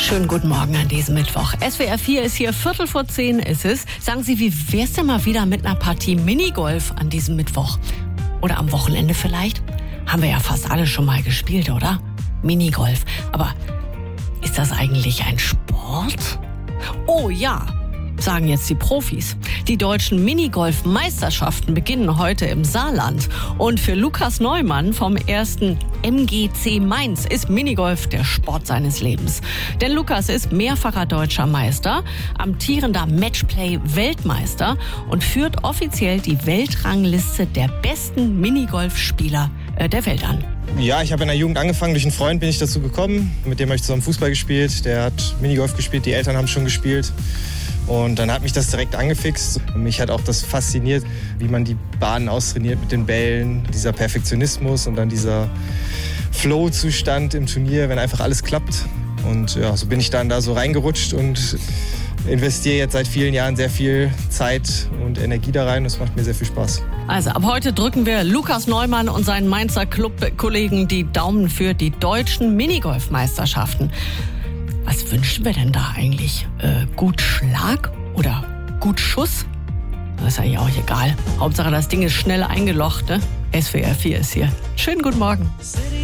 Schönen guten Morgen an diesem Mittwoch. SWR 4 ist hier, 9:45 ist es. Sagen Sie, wie wär's denn mal wieder mit einer Partie Minigolf an diesem Mittwoch? Oder am Wochenende vielleicht? Haben wir ja fast alle schon mal gespielt, oder? Minigolf. Aber ist das eigentlich ein Sport? Oh ja, sagen jetzt die Profis. Die deutschen Minigolf-Meisterschaften beginnen heute im Saarland. Und für Lukas Neumann vom 1. MGC Mainz ist Minigolf der Sport seines Lebens. Denn Lukas ist mehrfacher deutscher Meister, amtierender Matchplay-Weltmeister und führt offiziell die Weltrangliste der besten Minigolfspieler der Welt an. Ja, ich habe in der Jugend angefangen. Durch einen Freund bin ich dazu gekommen. Mit dem habe ich zusammen Fußball gespielt. Der hat Minigolf gespielt, die Eltern haben schon gespielt. Und dann hat mich das direkt angefixt. Mich hat auch das fasziniert, wie man die Bahnen austrainiert mit den Bällen, dieser Perfektionismus und dann dieser Flow-Zustand im Turnier, wenn einfach alles klappt. Und ja, so bin ich dann da so reingerutscht und investiere jetzt seit vielen Jahren sehr viel Zeit und Energie da rein. Das macht mir sehr viel Spaß. Also ab heute drücken wir Lukas Neumann und seinen Mainzer Clubkollegen die Daumen für die deutschen Minigolfmeisterschaften. Was wünschen wir denn da eigentlich? Gut Schlag oder gut Schuss? Das ist eigentlich auch egal. Hauptsache das Ding ist schnell eingelocht, ne? SWR 4 ist hier. Schönen guten Morgen.